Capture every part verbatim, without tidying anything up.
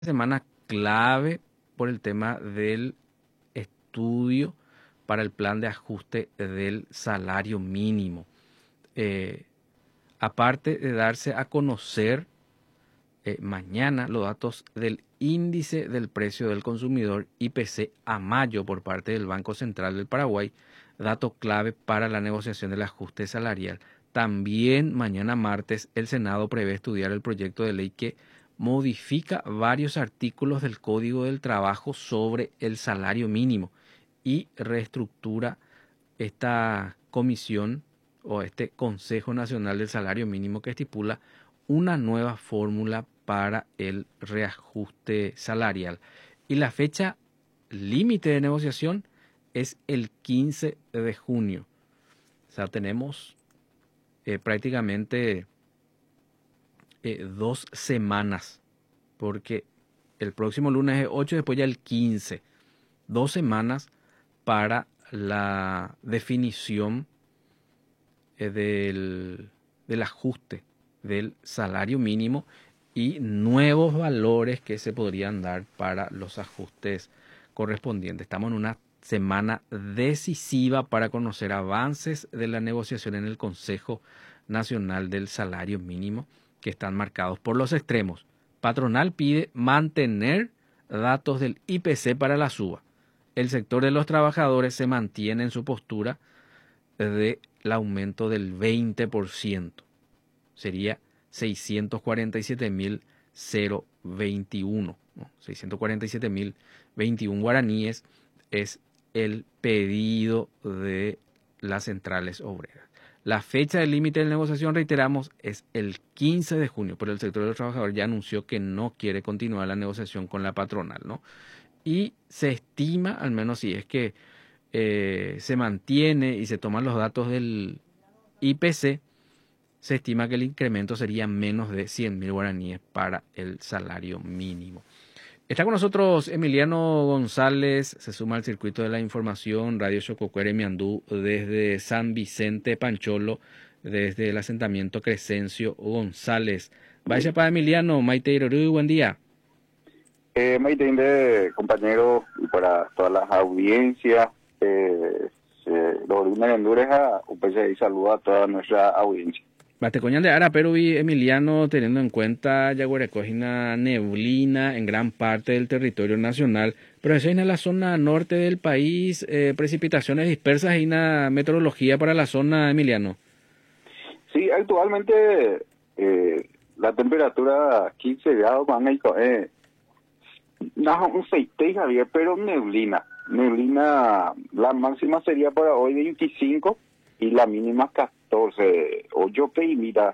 semana clave por el tema del estudio para el plan de ajuste del salario mínimo. Eh, aparte de darse a conocer eh, mañana los datos del índice del precio del consumidor I P C a mayo por parte del Banco Central del Paraguay, dato clave para la negociación del ajuste salarial. También mañana martes el Senado prevé estudiar el proyecto de ley que modifica varios artículos del Código del Trabajo sobre el salario mínimo y reestructura esta comisión o este Consejo Nacional del Salario Mínimo que estipula una nueva fórmula para el reajuste salarial. Y la fecha límite de negociación es el quince de junio. O sea, tenemos eh, prácticamente eh, dos semanas, porque el próximo lunes es ocho, después ya el quince. Dos semanas para la definición eh, del, del ajuste del salario mínimo y nuevos valores que se podrían dar para los ajustes correspondientes. Estamos en una semana decisiva para conocer avances de la negociación en el Consejo Nacional del Salario Mínimo, que están marcados por los extremos. Patronal pide mantener datos del I P C para la suba. El sector de los trabajadores se mantiene en su postura del aumento del veinte por ciento. Sería seiscientos cuarenta y siete mil veintiuno. ¿no? seiscientos cuarenta y siete mil veintiuno guaraníes es el pedido de las centrales obreras. La fecha del límite de negociación, reiteramos, es el quince de junio, pero el sector de los trabajadores ya anunció que no quiere continuar la negociación con la patronal, ¿no? Y se estima, al menos si es que eh, se mantiene y se toman los datos del I P C, se estima que el incremento sería menos de cien mil guaraníes para el salario mínimo. Está con nosotros Emiliano González, se suma al circuito de la información, Radio Chococuere Miandú, desde San Vicente Pancholo, desde el asentamiento Crescencio González. Vaya para Emiliano, Maite Irorú, buen día. Eh, Maite, compañero, y para todas las audiencias, eh, eh, los Honduras, un y saludo a toda nuestra audiencia. Batecoñan de Ara, pero vi Emiliano, teniendo en cuenta Yaguarecojina neblina en gran parte del territorio nacional, pero eso es en la zona norte del país, eh, precipitaciones dispersas y una meteorología para la zona, Emiliano. Sí, actualmente eh, la temperatura quince grados, van a ir, eh, no, un seis, Javier, pero neblina. Neblina, la máxima sería para hoy veinticinco y la mínima catorce. O yo que mira,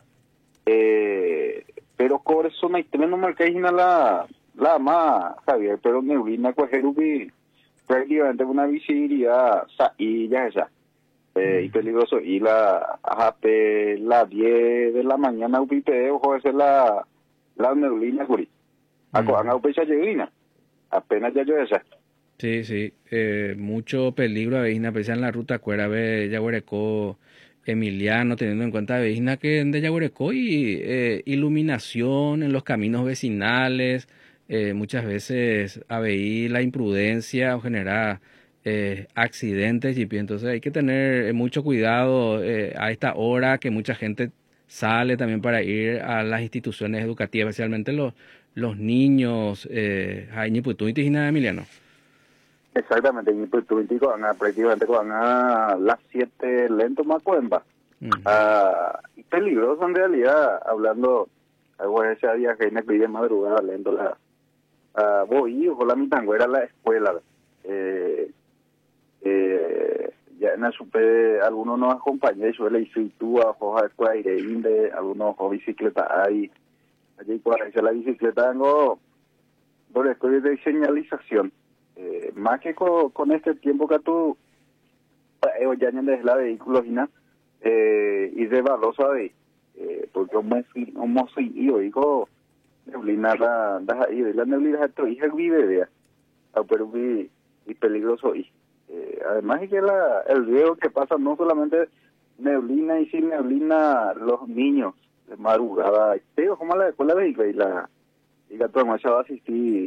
eh, pero con eso no hay no marca la la más, Javier, pero neblina cogerubi prácticamente una visibilidad y ya esa. Eh, y peligroso. Y la hasta las diez de la mañana upite, ojo, esa es la la neblina, curi. Acuan a pecha neblina. Apenas ya yo esa. Sí, sí, eh, mucho peligro a Vejina, pese en la ruta Cuera de Yaguarecó, Emiliano, teniendo en cuenta Vejina que de Yaguarecó y eh, iluminación en los caminos vecinales, eh, muchas veces a veí la imprudencia o genera eh, accidentes y entonces hay que tener mucho cuidado eh, a esta hora que mucha gente sale también para ir a las instituciones educativas, especialmente los, los niños, eh, Emiliano. Exactamente, y pues tú digo, prácticamente van a las siete lento más cuemba. Uh -huh. ah, peligroso en realidad, hablando, algo de ese día que me pide madrugada lento la uh, voy o la mitangüera a la escuela. Eh, eh, ya en la super, algunos nos acompañan, suele ir tú a hoja de escuela aire inde, algunos o bicicleta hay, allí por ahí la bicicleta tengo por estudios de señalización. Eh, más que con, con este tiempo que tú eh, ya desde la vehículos eh, y de balosa de eh, porque un un y digo neblina la ahí la neblina esto hija vive de pero y, y peligroso y eh, además es que la el riesgo que pasa no solamente neblina y sin neblina los niños de madrugada pero como la escuela de y la y que todo el mundo va a asistir